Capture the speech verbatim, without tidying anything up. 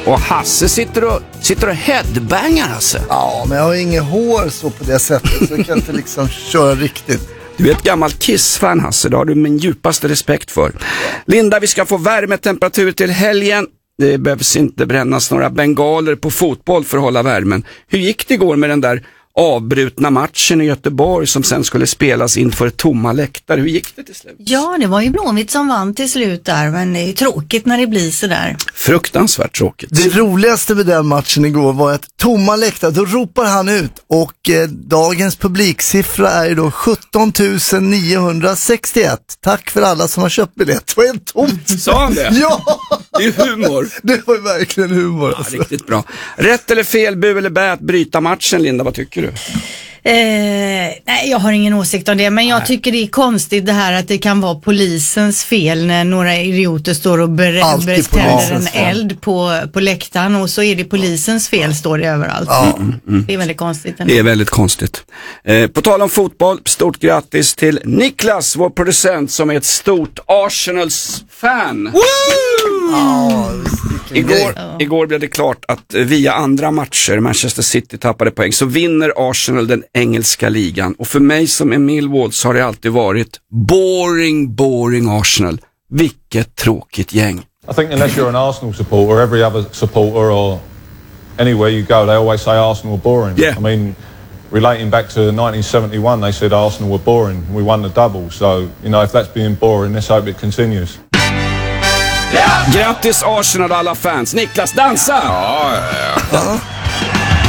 Och Hasse sitter och, sitter och headbangar, Hasse. Ja, men jag har inget hår så på det sättet, så jag kan inte liksom köra riktigt. Du är ett gammalt Kiss-fan, Hasse. Det har du min djupaste respekt för. Linda, vi ska få värmetemperatur till helgen. Det behövs inte brännas några bengaler på fotboll för att hålla värmen. Hur gick det igår med den där avbrutna matchen i Göteborg som sen skulle spelas inför tomma läktare? Hur gick det till slut? Ja, det var ju Blåvitt som vann till slut där, men det är tråkigt när det blir så där. Fruktansvärt tråkigt. Det roligaste med den matchen igår var att tomma läktare, då ropar han ut och eh, dagens publiksiffra är ju då sjutton tusen niohundrasextioett. Tack för alla som har köpt biljett. Det var helt tomt. Sa han det? Ja! Det är humor. Det var verkligen humor. Ja, alltså. Riktigt bra. Rätt eller fel, bu eller bä att bryta matchen, Linda, vad tycker du? Eh, nej, jag har ingen åsikt om det, men jag nej. tycker det är konstigt det här att det kan vara polisens fel när några idioter står och beställer en eld på, på läktaren, och så är det polisens fel, står det överallt. Ja. Mm, mm. Det är väldigt konstigt ändå. Det är väldigt konstigt. Eh, på tal om fotboll, stort grattis till Niklas, vår producent, som är ett stort Arsenals-fan. Ja, igår, igår blev det klart att via andra matcher Manchester City tappade poäng, så vinner Arsenal den engelska ligan. Och för mig som är Millwall så har det alltid varit boring, boring Arsenal. Vilket tråkigt gäng. I think unless you're an Arsenal supporter, every other supporter or anywhere you go, they always say Arsenal are boring. Yeah. I mean, relating back to nineteen seventy-one, they said Arsenal were boring. We won the double. So, you know, if that's being boring, let's hope it continues. Grattis Arsenal alla fans. Niklas, dansa! Ja, ja, ja.